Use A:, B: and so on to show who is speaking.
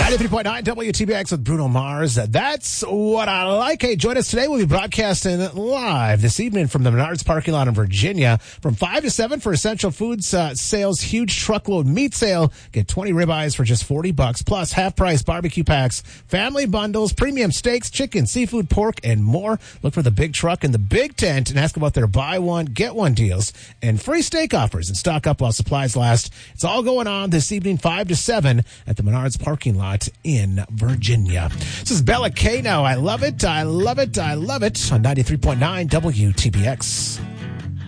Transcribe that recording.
A: 93.9 WTBX with Bruno Mars. That's what I like. Hey, join us today. We'll be broadcasting live this evening from the Menards parking lot in Virginia from 5 to 7 for Essential Foods sales. Huge truckload meat sale. Get 20 ribeyes for just $40 plus half price barbecue packs, family bundles, premium steaks, chicken, seafood, pork, and more. Look for the big truck and the big tent and ask about their buy one, get one deals and free steak offers, and stock up while supplies last. It's all going on this evening, 5 to 7 at the Menards parking lot in Virginia. This is Bella Kano. I love it. I love it. I love it on 93.9 WTBX.